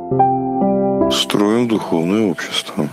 Строим духовное общество.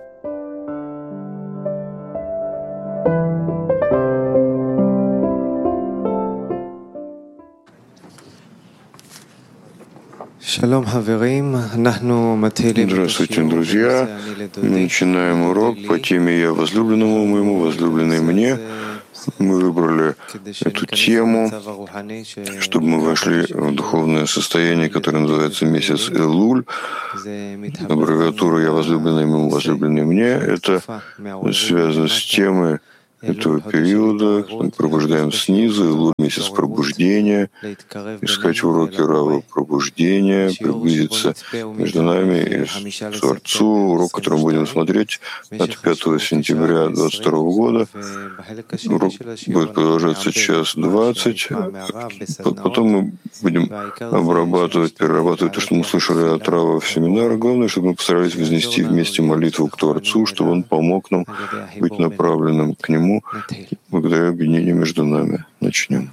Здравствуйте, друзья. Мы начинаем урок по теме «Я возлюбленному моему, возлюбленный мне». Мы выбрали эту тему, чтобы мы вошли в духовное состояние, которое называется месяц Элуль. Аббревиатура «Я возлюбленный моему, возлюбленный мне» — это связано с темой этого периода. Мы пробуждаем снизу, Элуль — месяц пробуждения, искать уроки Рава пробуждения, приблизиться между нами и Творцу. Урок, который мы будем смотреть от 5 сентября 2022 года. Урок будет продолжаться 1:20. Потом мы будем перерабатывать то, что мы слышали от Рава в семинарах. Главное, чтобы мы постарались вознести вместе молитву к Творцу, чтобы Он помог нам быть направленным к Нему благодаря объединению между нами. Начнем.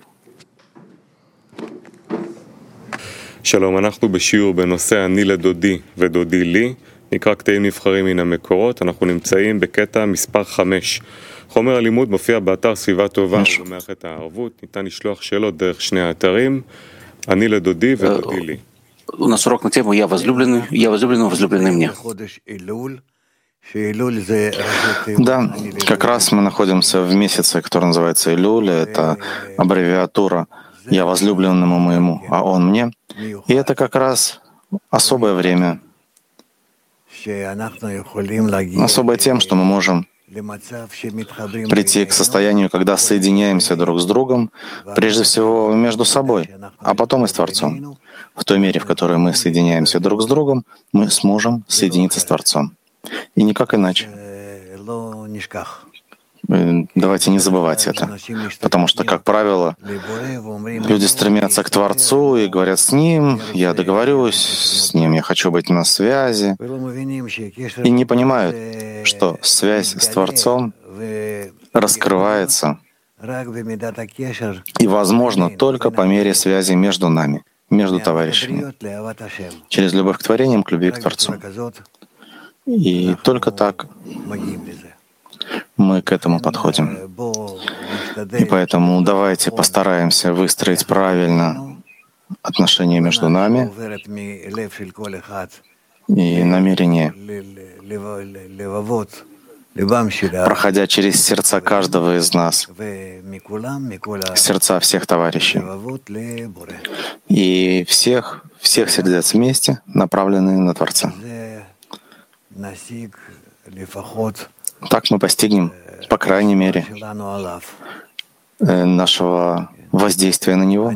שלום, אנחנו בשיעור בנושא אני לדודי ודודי לי, נקרא קטעים נבחרים מן המקורות. אנחנו נמצאים בקטע מספר 5. חומר הלימוד מופיע באתר סביבה טובה ובמערכת הערבות. ניתן לשלוח שאלות דרך שני האתרים, אני לדודי ודודי לי. У нас урок на тему «Я возлюбленный, возлюбленный мне». Да, как раз мы находимся в месяце, который называется Илюль. Это аббревиатура «Я возлюбленному моему, а он мне». И это как раз особое время, особое тем, что мы можем прийти к состоянию, когда соединяемся друг с другом, прежде всего между собой, а потом и с Творцом. В той мере, в которой мы соединяемся друг с другом, мы сможем соединиться с Творцом. И никак иначе. Давайте не забывать это, потому что, как правило, люди стремятся к Творцу и говорят с Ним, я договорюсь с Ним, я хочу быть на связи, и не понимают, что связь с Творцом раскрывается и возможно только по мере связи между нами, между товарищами, через любовь к творениям, к любви к Творцу. И только так мы к этому подходим. И поэтому давайте постараемся выстроить правильно отношения между нами и намерение, проходя через сердца каждого из нас, сердца всех товарищей, и всех сердец вместе направлены на Творца. Так мы постигнем, по крайней мере, нашего воздействия на Него.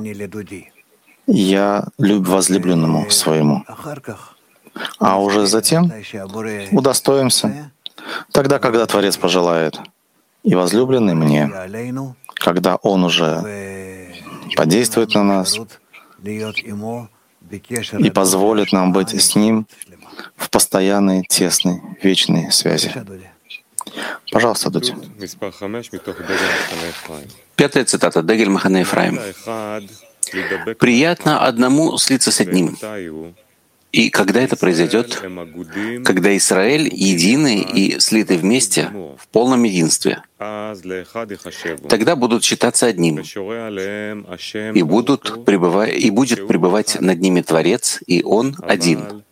Я возлюбленному своему. А уже затем удостоимся, тогда, когда Творец пожелает, и возлюбленный мне, когда Он уже подействует на нас и позволит нам быть с Ним в постоянной, тесной, вечной связи. Пожалуйста, Дудь. 5-я цитата, Дегель Махане Ефраим. «Приятно одному слиться с одним. И когда это произойдет, когда Израиль единый и слитый вместе в полном единстве, тогда будут считаться одним, и будет пребывать над ними Творец, и Он один.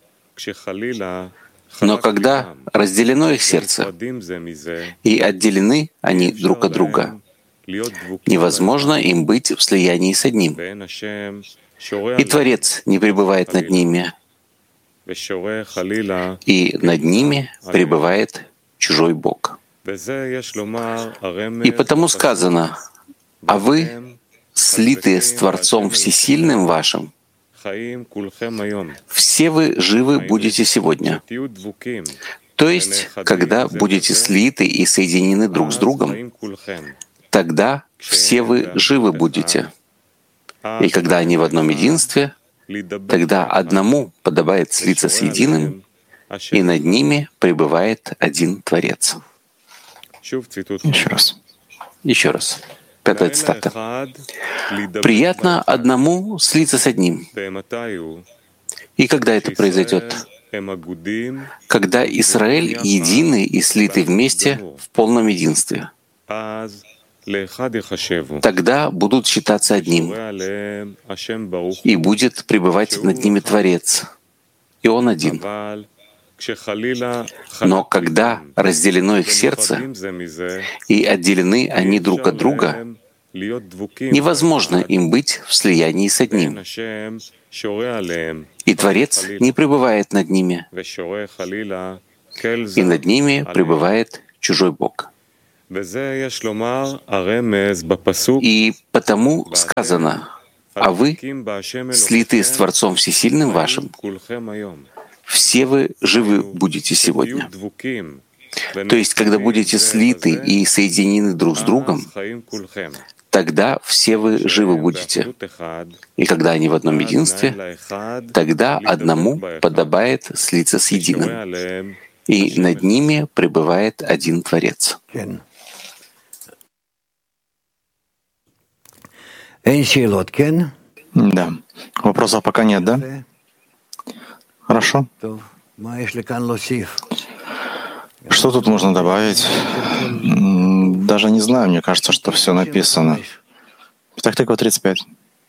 Но когда разделено их сердце, и отделены они друг от друга, невозможно им быть в слиянии с одним. И Творец не пребывает над ними, и над ними пребывает чужой Бог. И потому сказано, а вы, слитые с Творцом Всесильным вашим, все вы живы будете сегодня. То есть, когда будете слиты и соединены друг с другом, тогда все вы живы будете. И когда они в одном единстве, тогда одному подобает слиться с единым, и над ними пребывает один Творец. Еще раз. 5-я цитата. «Приятно одному слиться с одним. И когда это произойдет? Когда Израиль единый и слитый вместе в полном единстве. Тогда будут считаться одним, и будет пребывать над ними Творец, и Он один. Но когда разделено их сердце, и отделены они друг от друга, невозможно им быть в слиянии с одним. И Творец не пребывает над ними, и над ними пребывает чужой Бог. И потому сказано: «А вы, слитые с Творцом Всесильным вашим, все вы живы будете сегодня». То есть, когда будете слиты и соединены друг с другом, тогда все вы живы будете. И когда они в одном единстве, тогда одному подобает слиться с единым. И над ними пребывает один Творец. Да. Вопросов пока нет, да? Хорошо. Что тут можно добавить? Даже не знаю, мне кажется, что все написано. Петах Тиква 35.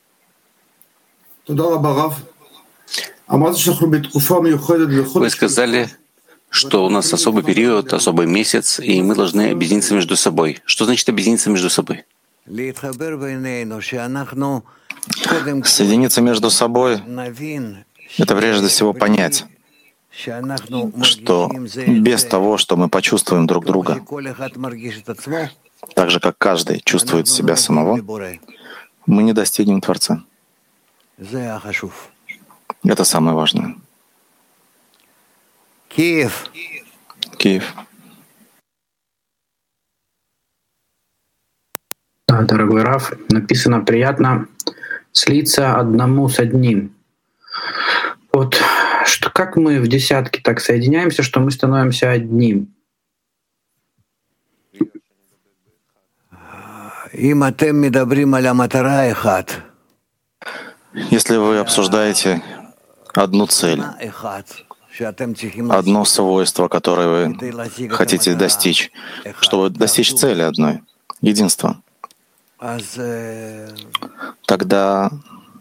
Вы сказали, что у нас особый период, особый месяц, и мы должны объединиться между собой. Что значит объединиться между собой? Соединиться между собой — это прежде всего понять, что без того, что мы почувствуем друг друга, так же, как каждый чувствует себя самого, мы не достигнем Творца. Это самое важное. Киев. Да, дорогой Рав, написано: приятно слиться одному с одним. Вот что, как мы в десятке так соединяемся, что мы становимся одним? Если вы обсуждаете одну цель, одно свойство, которое вы хотите достичь, чтобы достичь цели одной, единства, тогда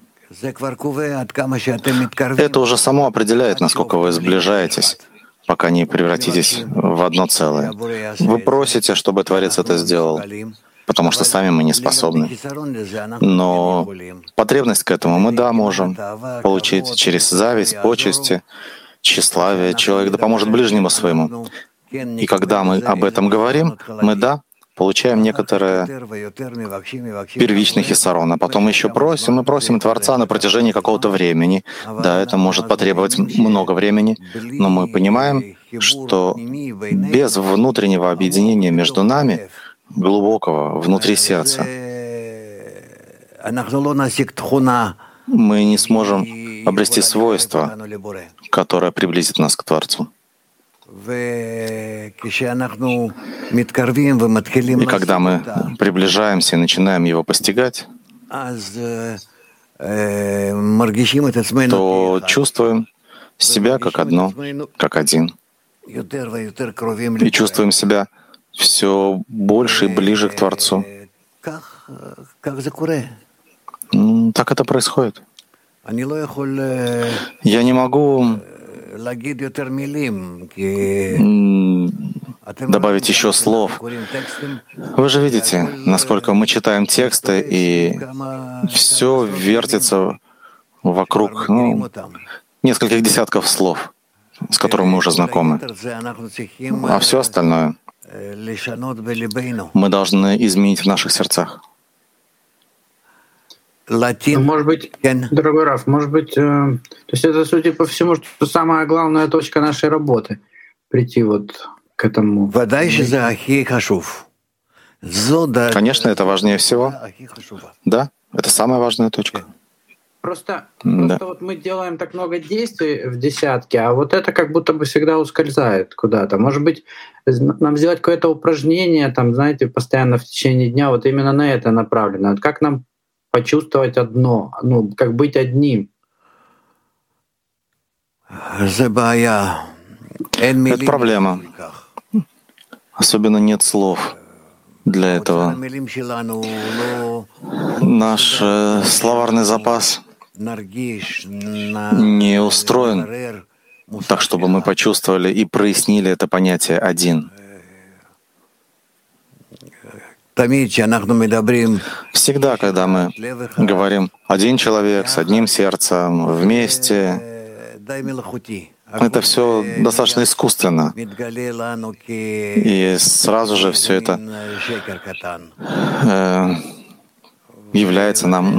это уже само определяет, насколько вы сближаетесь, пока не превратитесь в одно целое. Вы просите, чтобы Творец это сделал, потому что сами мы не способны. Но потребность к этому мы, да, можем получить через зависть, почести, тщеславие. Человек да поможет ближнему своему. И когда мы об этом говорим, мы, да, получаем некоторое первичный хиссарон, а потом еще мы просим Творца на протяжении какого-то времени. Да, это может потребовать много времени, но мы понимаем, что без внутреннего объединения между нами, глубокого, внутри сердца, мы не сможем обрести свойство, которое приблизит нас к Творцу. И когда мы приближаемся и начинаем его постигать, то чувствуем себя как одно, как один. И чувствуем себя все больше и ближе к Творцу. Так это происходит. Я не могу добавить еще слов. Вы же видите, насколько мы читаем тексты, и все вертится вокруг нескольких десятков слов, с которыми мы уже знакомы. А все остальное мы должны изменить в наших сердцах. Может быть, дорогой Раф, может быть, то есть это, судя по всему, что самая главная точка нашей работы — прийти вот к этому. Конечно, это важнее всего. Да, это самая важная точка. Просто вот мы делаем так много действий в десятке, а вот это как будто бы всегда ускользает куда-то. Может быть, нам сделать какое-то упражнение, там, знаете, постоянно в течение дня, вот именно на это направлено. Вот как нам почувствовать одно, как быть одним. Это проблема. Особенно нет слов для этого. Наш словарный запас не устроен так, чтобы мы почувствовали и прояснили это понятие «один». Всегда, когда мы говорим «один человек с одним сердцем, вместе», это все достаточно искусственно. И сразу же все это является нам